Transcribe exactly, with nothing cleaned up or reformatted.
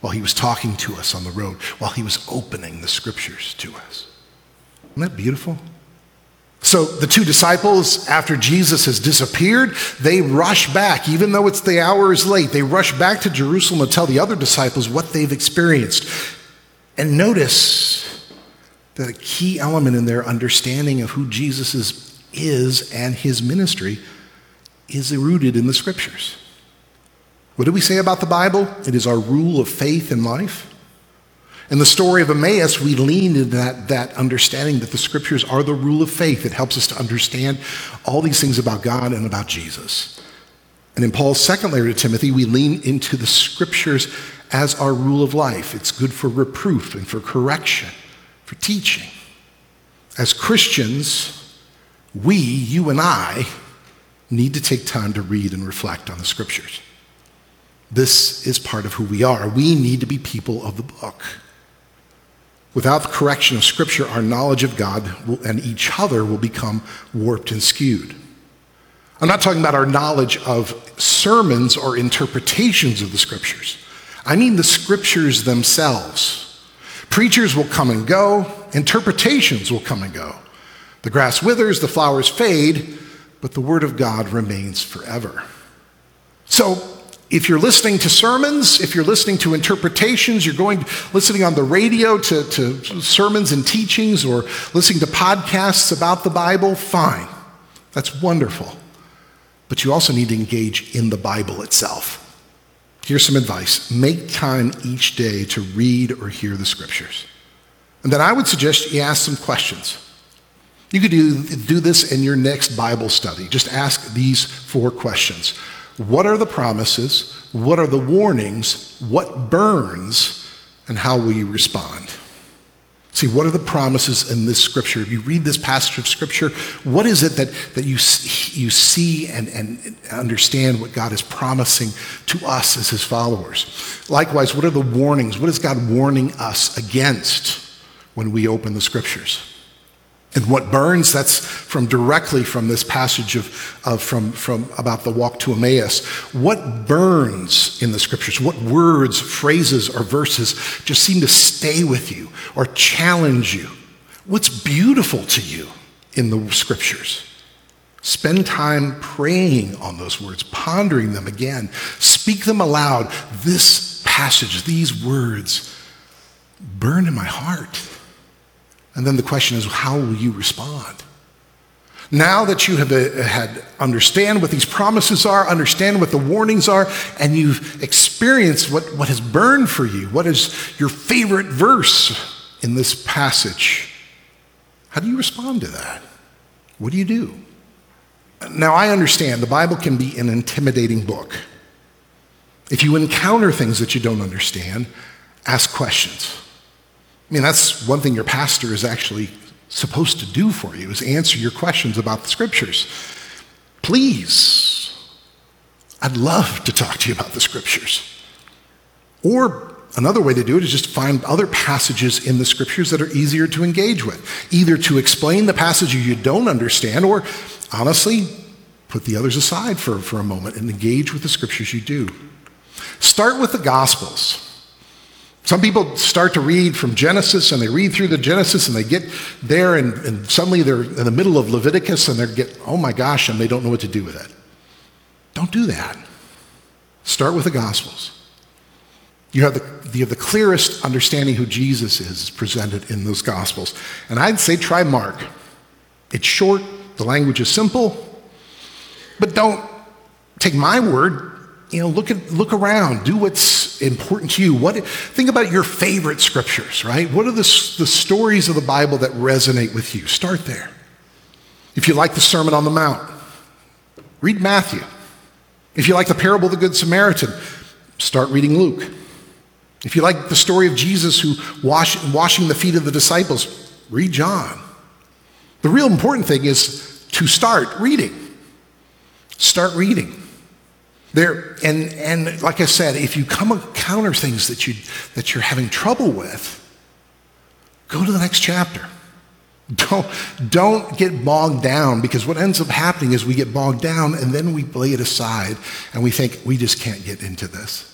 while he was talking to us on the road, while he was opening the scriptures to us. Isn't that beautiful? So the two disciples, after Jesus has disappeared, they rush back, even though it's the hour is late. They rush back to Jerusalem to tell the other disciples what they've experienced. And notice that a key element in their understanding of who Jesus is, is and his ministry is rooted in the scriptures. What do we say about the Bible? It is our rule of faith in life. In the story of Emmaus, we lean into that, that understanding that the scriptures are the rule of faith. It helps us to understand all these things about God and about Jesus. And in Paul's second letter to Timothy, we lean into the scriptures as our rule of life. It's good for reproof and for correction, for teaching. As Christians, we, you and I, need to take time to read and reflect on the scriptures. This is part of who we are. We need to be people of the book. Without the correction of Scripture, our knowledge of God will, and each other will become warped and skewed. I'm not talking about our knowledge of sermons or interpretations of the Scriptures. I mean the Scriptures themselves. Preachers will come and go. Interpretations will come and go. The grass withers, the flowers fade, but the Word of God remains forever. So, if you're listening to sermons, if you're listening to interpretations, you're going listening on the radio to, to sermons and teachings or listening to podcasts about the Bible, fine. That's wonderful. But you also need to engage in the Bible itself. Here's some advice. Make time each day to read or hear the scriptures. And then I would suggest you ask some questions. You could do, do this in your next Bible study. Just ask these four questions. What are the promises? What are the warnings? What burns? And how will you respond? See, what are the promises in this scripture? If you read this passage of scripture, what is it that, that you, you see and, and understand what God is promising to us as his followers? Likewise, what are the warnings? What is God warning us against when we open the scriptures? And what burns, that's from directly from this passage of, of from, from about the walk to Emmaus. What burns in the scriptures? What words, phrases, or verses just seem to stay with you or challenge you? What's beautiful to you in the scriptures? Spend time praying on those words, pondering them again. Speak them aloud. This passage, these words burn in my heart. And then the question is, how will you respond? Now that you have uh, had understand what these promises are, understand what the warnings are, and you've experienced what, what has burned for you, what is your favorite verse in this passage, how do you respond to that? What do you do? Now, I understand the Bible can be an intimidating book. If you encounter things that you don't understand, ask questions. I mean, that's one thing your pastor is actually supposed to do for you, is answer your questions about the scriptures. Please, I'd love to talk to you about the scriptures. Or another way to do it is just find other passages in the scriptures that are easier to engage with, either to explain the passage you don't understand, or honestly, put the others aside for, for a moment and engage with the scriptures you do. Start with the Gospels. Some people start to read from Genesis, and they read through the Genesis, and they get there, and, and suddenly they're in the middle of Leviticus, and they get, oh my gosh, and they don't know what to do with it. Don't do that. Start with the Gospels. You have the, you have the clearest understanding who Jesus is presented in those Gospels. And I'd say try Mark. It's short, the language is simple, but don't take my word. You know, look at look around. Do what's important to you. What think about your favorite scriptures, right? What are the, the stories of the Bible that resonate with you? Start there. If you like the Sermon on the Mount, read Matthew. If you like the parable of the Good Samaritan, start reading Luke. If you like the story of Jesus who wash, washing the feet of the disciples, read John. The real important thing is to start reading. Start reading. There, and, and like I said, if you come encounter things that, you, that you're having trouble with, go to the next chapter. Don't, don't get bogged down, because what ends up happening is we get bogged down and then we lay it aside and we think we just can't get into this.